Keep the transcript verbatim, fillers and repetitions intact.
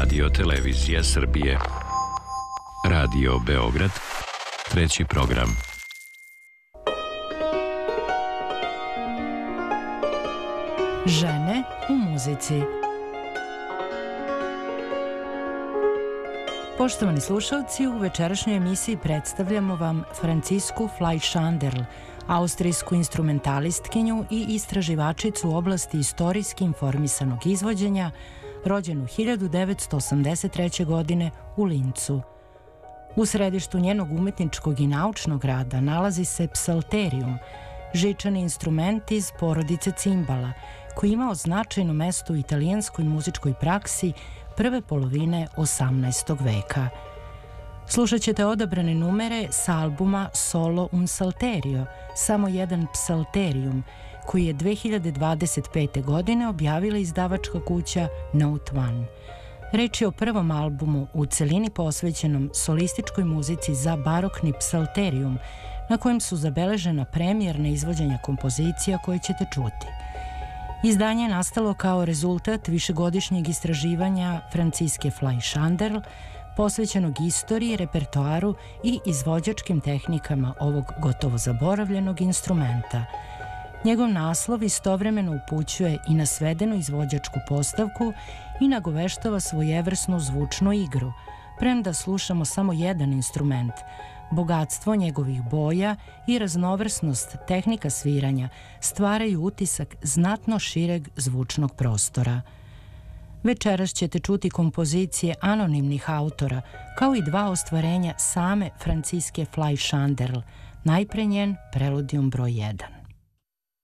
Radio Televizija Srbije. Radio Beograd, treći program. Žene u muzici. Poštovani slušalci, u večerašnjoj emisiji predstavljamo vam Francisku Fleischanderl, austrijsku instrumentalistkinju i istraživačicu u oblasti istorijski informisanog izvođenja, rođenu hiljadu devetsto osamdeset treće. godine u Lincu. U središtu njenog umetničkog i naučnog rada nalazi se psalterium, žičani instrument iz porodice cimbala, koji je imao značajno mesto u italijanskoj muzičkoj praksi prve polovine osamnaestog veka. Slušat ćete odabrane numere sa albuma Solo un Salterio, samo jedan psalterium, koji je dve hiljade dvadeset pete. godine objavila izdavačka kuća Note One. Reč je o prvom albumu u celini posvećenom solističkoj muzici za barokni psalterium, na kojem su zabeležena premijerna izvođenja kompozicija koje ćete čuti. Izdanje je nastalo kao rezultat višegodišnjeg istraživanja Franciske Fleischanderl, posvećenog istoriji, repertoaru i izvođačkim tehnikama ovog gotovo zaboravljenog instrumenta. Njegov naslov istovremeno upućuje i na svedenu izvođačku postavku i nagoveštava svojevrsnu zvučnu igru, premda slušamo samo jedan instrument. Bogatstvo njegovih boja i raznovrsnost tehnika sviranja stvaraju utisak znatno šireg zvučnog prostora. Večeras ćete čuti kompozicije anonimnih autora, kao i dva ostvarenja same Franciske Fleischanderl, najpre njen Preludium broj jedan.